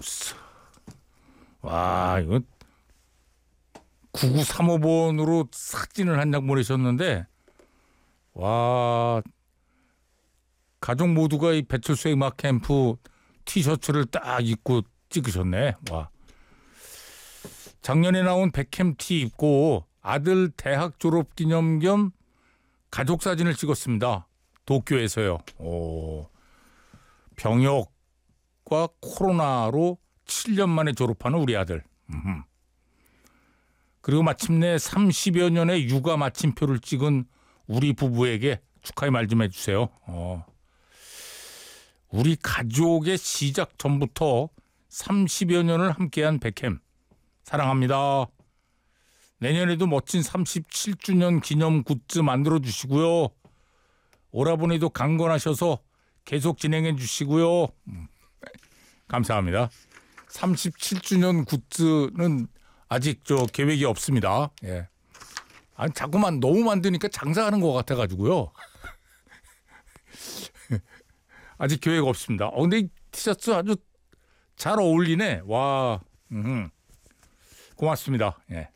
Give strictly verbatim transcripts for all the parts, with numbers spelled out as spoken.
블루스. 와, 이거 구구삼오 번으로 사진을 한 장 보내셨는데, 와, 가족 모두가 이 배철수의 음악 캠프 티셔츠를 딱 입고 찍으셨네. 와. 작년에 나온 백캠 티 입고 아들 대학 졸업 기념 겸 가족 사진을 찍었습니다. 도쿄에서요. 오. 병역과 코로나로 칠 년 만에 졸업하는 우리 아들. 음흠. 그리고 마침내 삼십여 년의 육아 마침표를 찍은 우리 부부에게 축하의 말 좀 해주세요. 어. 우리 가족의 시작 전부터 삼십여 년을 함께한 백캠. 사랑합니다. 내년에도 멋진 삼십칠 주년 기념 굿즈 만들어 주시고요. 오라버니도 강건하셔서 계속 진행해 주시고요. 감사합니다. 삼십칠 주년 굿즈는 아직 저 계획이 없습니다. 예. 아니, 자꾸만 너무 만드니까 장사하는 것 같아가지고요. 아직 계획 없습니다. 어, 근데 이 티셔츠 아주 잘 어울리네. 와, 음, 고맙습니다. 예.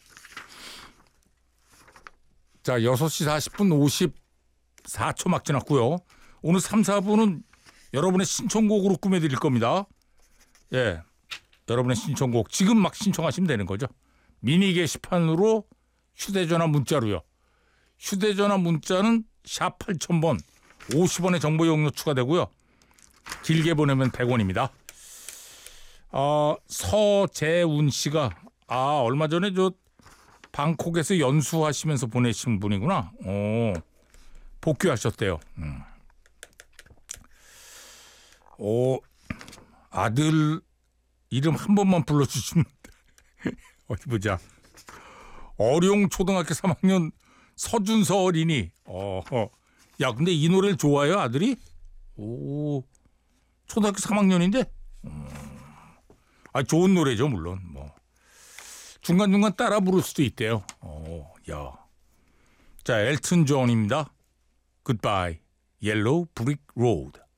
자, 여섯 시 사십 분 오십사 초 막 지났고요. 오늘 삼, 사 부는 여러분의 신청곡으로 꾸며드릴 겁니다. 예, 여러분의 신청곡 지금 막 신청하시면 되는 거죠. 미니 게시판으로 휴대전화 문자로요. 휴대전화 문자는 샵 팔천 번 오십 원의 정보 용료 추가되고요. 길게 보내면 백 원입니다. 어, 서재운 씨가 아 얼마 전에 저 방콕에서 연수하시면서 보내신 분이구나. 오, 복귀하셨대요. 음. 오, 아들 이름 한 번만 불러주시면 어디 보자. 어룡 초등학교 삼 학년 서준서 어린이. 어, 야 근데 이 노래를 좋아해요 아들이? 오, 초등학교 삼 학년인데? 음. 아 좋은 노래죠 물론. 뭐 중간 중간 따라 부를 수도 있대요. 어, 야. 자 엘튼 존입니다. Goodbye, Yellow Brick Road.